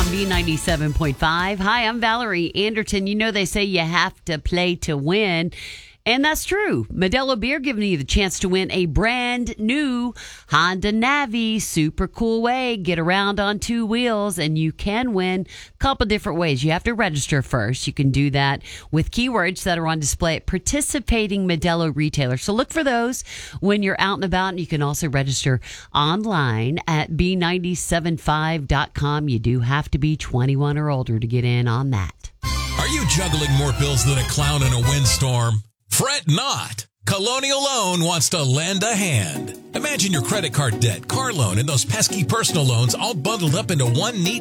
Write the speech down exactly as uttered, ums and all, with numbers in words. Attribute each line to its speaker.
Speaker 1: on B ninety-seven point five. Hi, I'm Valerie Anderton. You know they say you have to play to win. And that's true. Modelo Beer giving you the chance to win a brand new Honda Navi. Super cool way. Get around on two wheels, and you can win a couple different ways. You have to register first. You can do that with keywords that are on display at participating Modelo retailers. So look for those when you're out and about. And you can also register online at B nine seven five dot com. You do have to be twenty-one or older to get in on that.
Speaker 2: Are you juggling more bills than a clown in a windstorm? Fret not. Colonial Loan wants to lend a hand. Imagine your credit card debt, car loan, and those pesky personal loans all bundled up into one neat